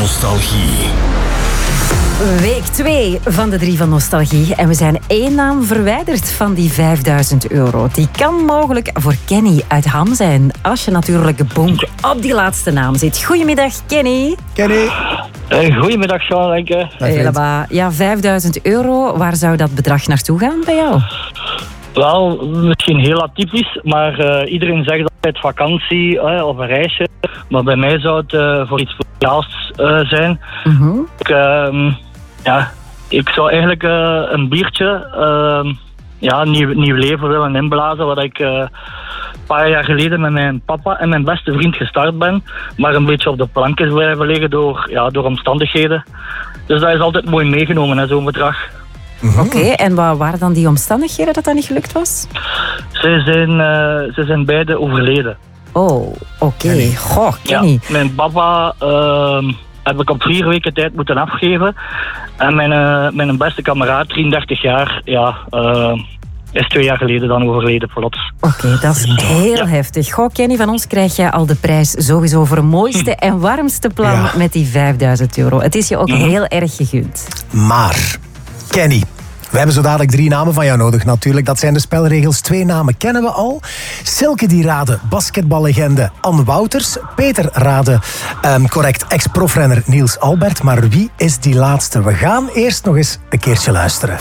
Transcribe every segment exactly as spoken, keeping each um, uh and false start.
nostalgie. Week twee van de drie van nostalgie. En we zijn één naam verwijderd van die vijfduizend euro. Die kan mogelijk voor Kenny uit Ham zijn. Als je natuurlijk bonk op die laatste naam zit. Goedemiddag, Kenny. Kenny. Uh, goedemiddag, Sean, Renke. Helemaal. Ja, vijfduizend euro. Waar zou dat bedrag naartoe gaan bij jou? Wel, misschien heel atypisch, maar uh, iedereen zegt altijd vakantie uh, of een reisje. Maar bij mij zou het uh, voor iets speciaals uh, zijn. Mm-hmm. Ik, uh, ja, ik zou eigenlijk uh, een biertje, uh, ja, nieuw, nieuw leven willen inblazen. Wat ik uh, een paar jaar geleden met mijn papa en mijn beste vriend gestart ben. Maar een beetje op de plank is blijven liggen door, ja, door omstandigheden. Dus dat is altijd mooi meegenomen, hè, zo'n bedrag. Mm-hmm. Oké, okay, en wat waren dan die omstandigheden dat dat niet gelukt was? Ze zijn, uh, ze zijn beide overleden. Oh, oké. Okay. Goh, Kenny. Ja, mijn papa uh, heb ik op vier weken tijd moeten afgeven. En mijn, uh, mijn beste kameraad, drieëndertig jaar, ja, uh, is twee jaar geleden dan overleden plots. Oké, okay, dat is heel ja. heftig. Goh, Kenny, van ons krijg je al de prijs sowieso voor het mooiste en warmste plan ja. met die vijfduizend euro. Het is je ook mm-hmm. heel erg gegund. Maar, Kenny, we hebben zo dadelijk drie namen van jou nodig natuurlijk. Dat zijn de spelregels. Twee namen kennen we al. Silke die raadde basketballegende Anne Wouters. Peter raadde um, correct ex-profrenner Niels Albert. Maar wie is die laatste? We gaan eerst nog eens een keertje luisteren.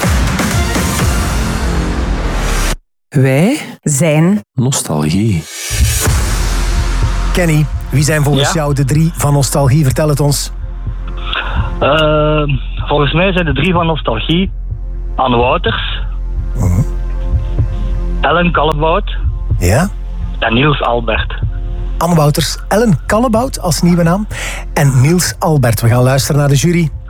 Wij zijn nostalgie. Kenny, wie zijn volgens ja? jou de drie van nostalgie? Vertel het ons. Uh, volgens mij zijn de drie van nostalgie Anne Wouters, uh-huh. Ellen Kallebout ja? en Niels Albert. Anne Wouters, Ellen Kallebout als nieuwe naam en Niels Albert. We gaan luisteren naar de jury.